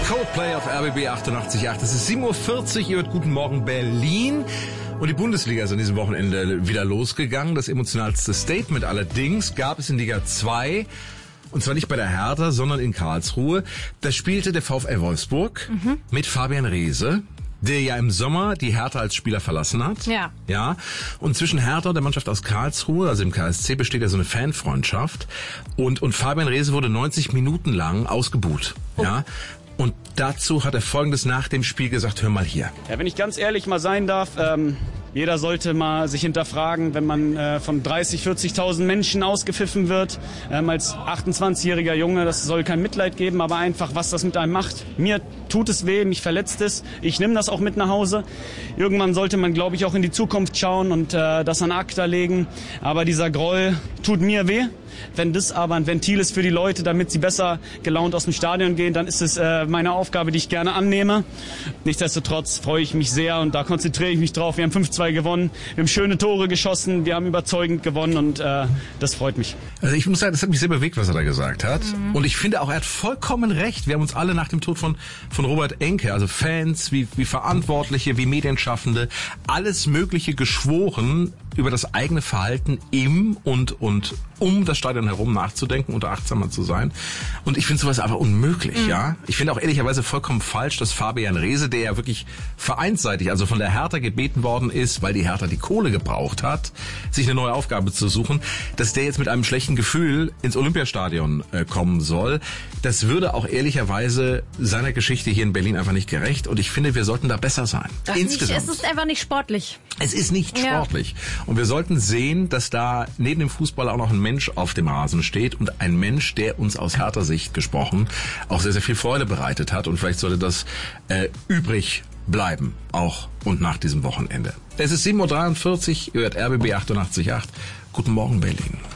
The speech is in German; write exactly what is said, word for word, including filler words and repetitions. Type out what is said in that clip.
Coldplay auf R B B achtundachtzig Komma acht. Es ist sieben Uhr vierzig, ihr hört Guten Morgen Berlin. Und die Bundesliga ist an diesem Wochenende wieder losgegangen. Das emotionalste Statement allerdings gab es in Liga zwei. Und zwar nicht bei der Hertha, sondern in Karlsruhe. Da spielte der VfL Wolfsburg mhm. mit Fabian Reese, der ja im Sommer die Hertha als Spieler verlassen hat. Ja. Ja. Und zwischen Hertha und der Mannschaft aus Karlsruhe, also im K S C, besteht ja so eine Fanfreundschaft. Und, und Fabian Reese wurde neunzig Minuten lang ausgebuht. Oh. Ja. Und dazu hat er Folgendes nach dem Spiel gesagt, hör mal hier. Ja, wenn ich ganz ehrlich mal sein darf, ähm, jeder sollte mal sich hinterfragen, wenn man äh, von dreißig, vierzigtausend Menschen ausgepfiffen wird, ähm, als achtundzwanzigjähriger Junge, das soll kein Mitleid geben, aber einfach, was das mit einem macht. Mir tut es weh, mich verletzt es, ich nehme das auch mit nach Hause. Irgendwann sollte man, glaube ich, auch in die Zukunft schauen und äh, das an Akta legen, aber dieser Groll tut mir weh. Wenn das aber ein Ventil ist für die Leute, damit sie besser gelaunt aus dem Stadion gehen, dann ist es äh, meine Aufgabe, die ich gerne annehme. Nichtsdestotrotz freue ich mich sehr und da konzentriere ich mich drauf. Wir haben fünf zwei gewonnen, wir haben schöne Tore geschossen, wir haben überzeugend gewonnen und äh, das freut mich. Also ich muss sagen, das hat mich sehr bewegt, was er da gesagt hat. Mhm. Und ich finde auch, er hat vollkommen recht. Wir haben uns alle nach dem Tod von von Robert Enke, also Fans, wie, wie Verantwortliche, wie Medienschaffende, alles Mögliche geschworen, über das eigene Verhalten im und und um das Stadion herum nachzudenken und achtsamer zu sein. Und ich finde sowas einfach unmöglich, mhm. ja. Ich finde auch ehrlicherweise vollkommen falsch, dass Fabian Reese, der ja wirklich vereinsseitig, also von der Hertha gebeten worden ist, weil die Hertha die Kohle gebraucht hat, sich eine neue Aufgabe zu suchen, dass der jetzt mit einem schlechten Gefühl ins Olympiastadion äh, kommen soll. Das würde auch ehrlicherweise seiner Geschichte hier in Berlin einfach nicht gerecht. Und ich finde, wir sollten da besser sein. Das Insgesamt. Nicht, es ist einfach nicht sportlich. Es ist nicht ja. sportlich. Und wir sollten sehen, dass da neben dem Fußball auch noch ein Mensch auf dem Rasen steht und ein Mensch, der uns aus Hertha Sicht gesprochen auch sehr, sehr viel Freude bereitet hat. Und vielleicht sollte das äh, übrig bleiben, auch und nach diesem Wochenende. Es ist sieben Uhr dreiundvierzig, ihr hört R B B achtundachtzig Komma acht. Guten Morgen, Berlin.